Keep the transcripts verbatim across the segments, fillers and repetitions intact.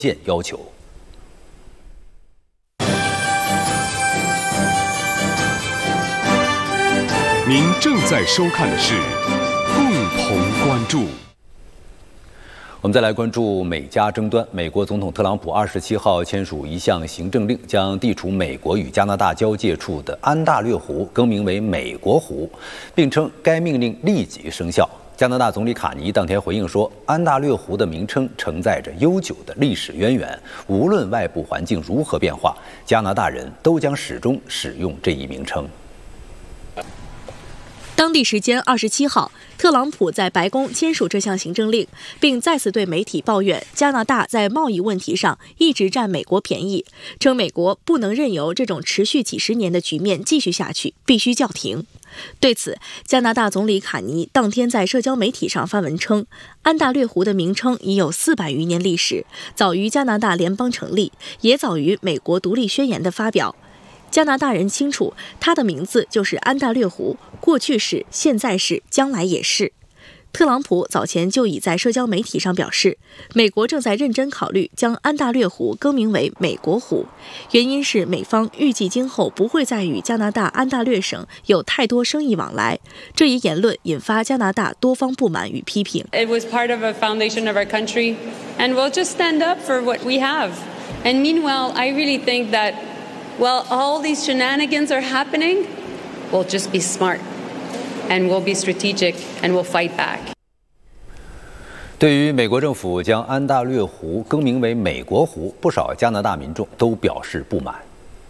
件要求。 您正在收看的是共同关注。 我们再来关注美加争端。美国总统特朗普二十七号签署一项行政令，将地处美国与加拿大交界处的安大略湖更名为美国湖，并称该命令立即生效。加拿大总理卡尼当天回应说，安大略湖的名称承载着悠久的历史渊源，无论外部环境如何变化，加拿大人都将始终使用这一名称。 当地时间二十七号，特朗普在白宫签署这项行政令，并再次对媒体抱怨加拿大在贸易问题上一直占美国便宜，称美国不能任由这种持续几十年的局面继续下去，必须叫停。对此，加拿大总理卡尼当天在社交媒体上发文称，安大略湖的名称已有四百余年历史，早于加拿大联邦成立，也早于美国独立宣言的发表。加拿大人清楚，它的名字就是安大略湖，过去是，现在是，将来也是。特朗普早前就已在社交媒体上表示，美国正在认真考虑将安大略湖更名为美国湖，原因是美方预计今后不会再与加拿大安大略省有太多生意往来。这一言论引发加拿大多方不满与批评。 It was part of a foundation of our country, and we'll just stand up for what we have. And meanwhile, I really think that while all these shenanigans are happening, we'll just be smart, and we'll be strategic, and we'll fight back. 对于美国政府将安大略湖更名为美国湖，不少加拿大民众都表示不满。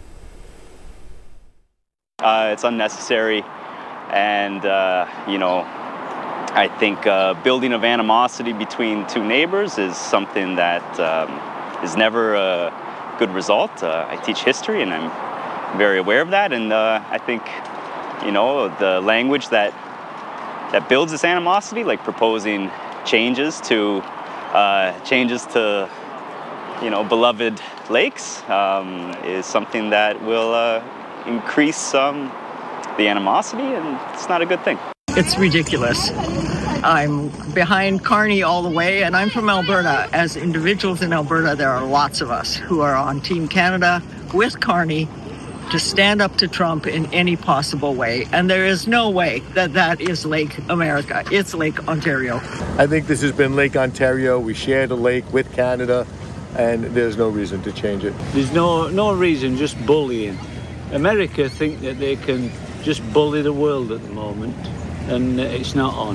Uh, it's unnecessary, and uh, you know, I think uh, building of animosity between two neighbors is something that um, is never a good result. Uh, I teach history, and I'm very aware of that. And uh, I think, you know, the language that that builds this animosity, like proposing changes to uh, changes to, you know, beloved lakes, um, is something that will uh, increase um, the animosity, and it's not a good thing. It's ridiculous. I'm behind Carney all the way, and I'm from Alberta. As individuals in Alberta, there are lots of us who are on Team Canada with Carney to stand up to Trump in any possible way. And there is no way that that is Lake America. It's Lake Ontario. I think this has been Lake Ontario. We share the lake with Canada, and there's no reason to change it. There's no, no reason, just bullying. America think that they can just bully the world at the moment, and it's not on.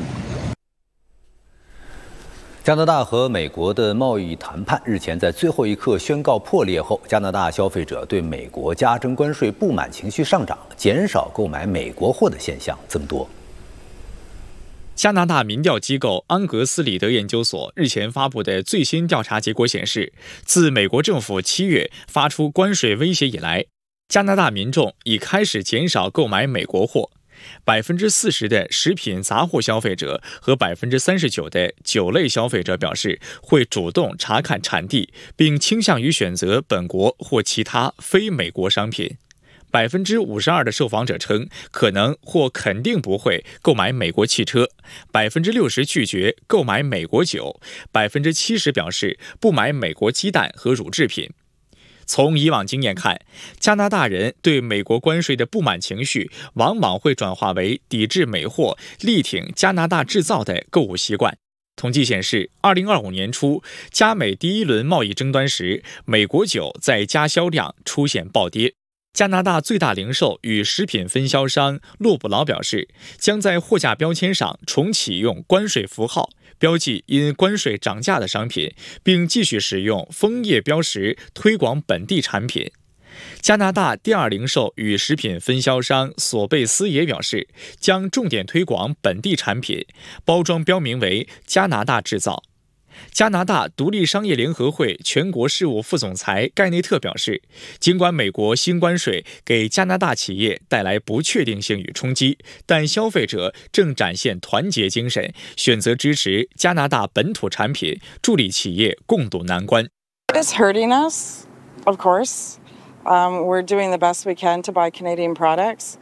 加拿大和美国的贸易谈判日前在最后一刻宣告破裂后，加拿大消费者对美国加征关税不满情绪上涨，减少购买美国货的现象增多。 加拿大民调机构安格斯里德研究所日前发布的最新调查结果显示，自美国政府七月发出关税威胁以来，加拿大民众已开始减少购买美国货。百分之四十的食品杂货消费者和百分之三十九的酒类消费者表示会主动查看产地，并倾向于选择本国或其他非美国商品。百分之五十二的受访者称可能或肯定不会购买美国汽车，百分之六十拒绝购买美国酒，百分之七十表示不买美国鸡蛋和乳制品。从以往经验看，加拿大人对美国关税的不满情绪往往会转化为抵制美货、力挺加拿大制造的购物习惯。统计显示，二零二五年初，加美第一轮贸易争端时，美国酒在加销量出现暴跌。加拿大最大零售与食品分销商洛布劳表示，将在货架标签上重启用关税符号，标记因关税涨价的商品，并继续使用枫叶标识推广本地产品。加拿大第二零售与食品分销商索贝斯也表示，将重点推广本地产品，包装标明为加拿大制造。加拿大独立商业联合会全国事务副总裁盖内特表示，尽管美国新关税给加拿大企业带来不确定性与冲击，但消费者正展现团结精神，选择支持加拿大本土产品，助力企业共度难关。 It's hurting us, of course. Um, we're doing the best we can to buy Canadian products.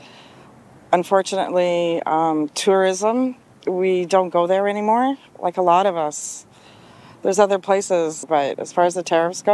Unfortunately, um, tourism, we don't go there anymore, like a lot of us. there's other places, but as far as the tariffs go,